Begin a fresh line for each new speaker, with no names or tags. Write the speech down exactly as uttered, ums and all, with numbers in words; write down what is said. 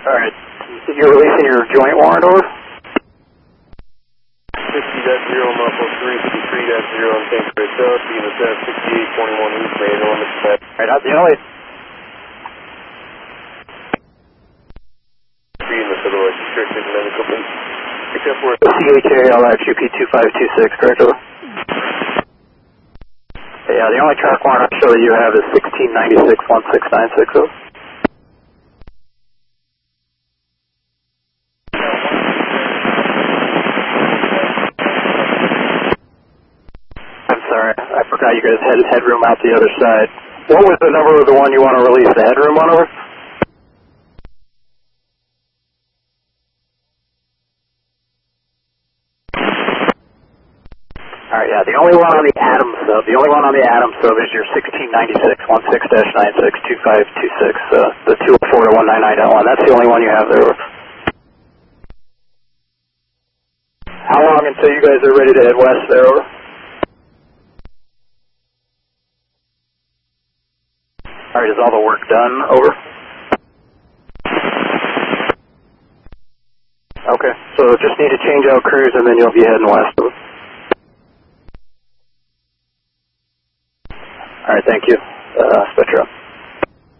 Alright, you're releasing your joint warrant over?
sixty dash zero, Muffle three fifty-three dash zero on Tank Red Dog, being the sixty-eight twenty-one East Main, on the set.
Alright, the only...
Being the otherwise restricted medical base. Except for...
C H A L X U P two five two six, correct over? Yeah, the only track warrant I show that you have is sixteen ninety-six one six nine six over. I'm sorry, I forgot you guys had headroom out the other side. What was the number of the one you want to release, the headroom one over? Alright, yeah, the only one on the Atom sub, the only one on the Atom sub is your sixteen ninety-six one six nine six two five two six, uh, the two oh four to one nine nine one. That's the only one you have there. How long until you guys are ready to head west there, over? Alright, is all the work done, over? Okay, so just need to change out crews and then you'll be heading west, over. Alright, thank you, uh, Spectra.